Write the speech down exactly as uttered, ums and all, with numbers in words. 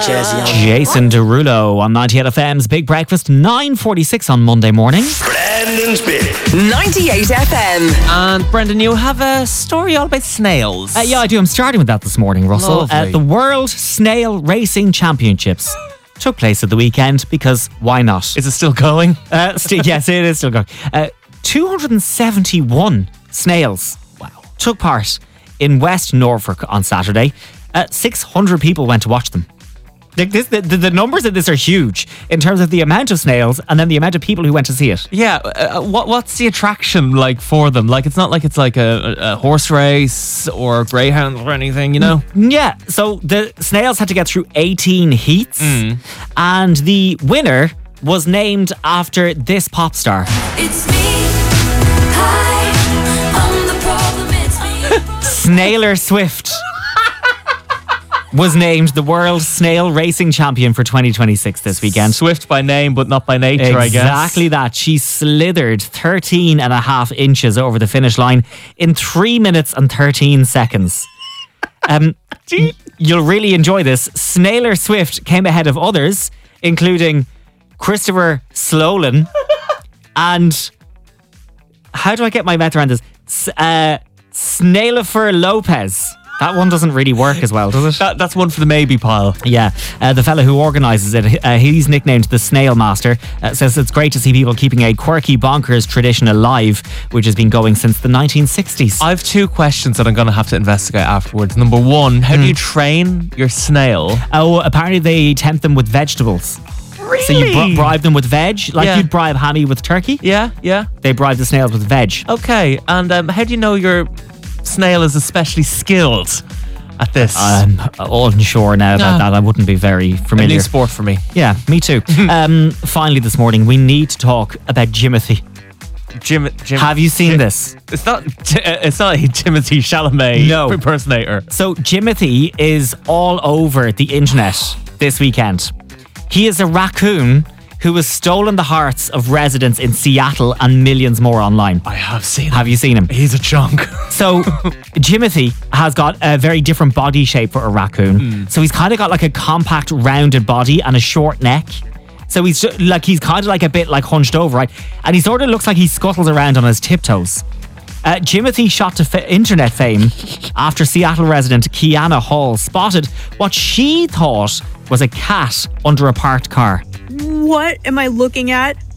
Jason Derulo on ninety-eight F M's Big Breakfast, nine forty-six on Monday morning. Brendan's Big ninety-eight F M. And Brendan, you have a story all about snails. Uh, yeah, I do. I'm starting with that this morning, Russell. Uh, the World Snail Racing Championships took place at the weekend because why not? Is it still going? Uh, st- yes, it is still going. Uh, two hundred seventy-one snails wow. took part in West Norfolk on Saturday. Uh, six hundred people went to watch them. Like this, the, the, the numbers of this are huge in terms of the amount of snails and then the amount of people who went to see it. Yeah, uh, what what's the attraction like for them? Like, it's not like it's like a, a horse race or greyhound or anything, you know? Yeah, so the snails had to get through eighteen heats, mm. and the winner was named after this pop star. It's me. Hi, I'm the problem, it's me. Snailer Swift was named the World Snail Racing Champion for twenty twenty-six this weekend. Swift by name, but not by nature, exactly I guess. Exactly that. She slithered thirteen and a half inches over the finish line in three minutes and thirteen seconds. Um, you'll really enjoy this. Snailer Swift came ahead of others, including Christopher Slolin and... How do I get my mouth around this? S- uh, Snailifer Lopez. That one doesn't really work as well, does it? That, that's one for the maybe pile. Yeah. Uh, the fellow who organises it, uh, he's nicknamed the Snail Master, uh, says it's great to see people keeping a quirky bonkers tradition alive, which has been going since the nineteen sixties. I have two questions that I'm going to have to investigate afterwards. Number one, how mm. do you train your snail? Oh, apparently they tempt them with vegetables. Really? So you bri- bribe them with veg, like yeah. you'd bribe Hammy with turkey. Yeah, yeah. They bribe the snails with veg. Okay, and um, how do you know your snail is especially skilled at this? I'm unsure now about ah. that. I wouldn't be very familiar. A new sport for me. Yeah, me too. um, finally this morning, we need to talk about Jimothy. Jim, Jim, Have you seen Jim, this? It's not. It's not a Timothy Chalamet no. impersonator. So Jimothy is all over the internet this weekend. He is a raccoon who has stolen the hearts of residents in Seattle and millions more online. I have seen him. Have you seen him? He's a chunk. So Jimothy has got a very different body shape for a raccoon. Mm. So he's kind of got like a compact, rounded body and a short neck. So he's just, like he's kind of like a bit like hunched over, right? And he sort of looks like he scuttles around on his tiptoes. Uh, Jimothy shot to f- internet fame after Seattle resident Kiana Hall spotted what she thought was a cat under a parked car. What am I looking at?